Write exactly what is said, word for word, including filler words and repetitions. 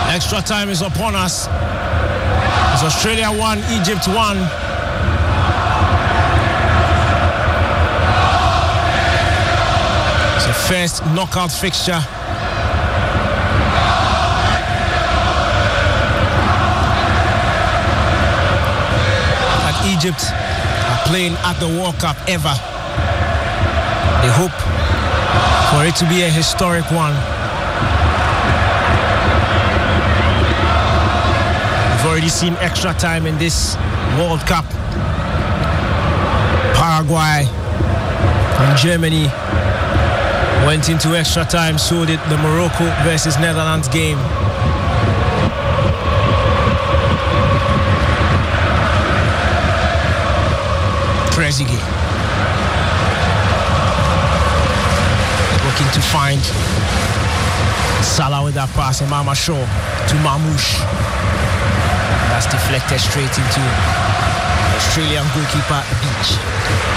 Extra time is upon us. It's Australia one, Egypt one. It's the first knockout fixture. That Egypt are playing at the World Cup ever. They hope for it to be a historic one. We've already seen extra time in this World Cup. Paraguay and Germany went into extra time, so did the Morocco versus Netherlands game. Trezeguet looking to find Salah with that pass, and Mama Shaw to Mamouche. That's deflected straight into Australian goalkeeper Beach.